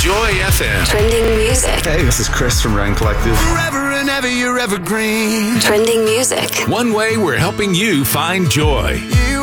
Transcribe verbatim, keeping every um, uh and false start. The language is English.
Joy F M. Trending music. Hey, this is Chris from Rand Collective. Forever and ever, you're evergreen. Trending music. One way we're helping you find joy. You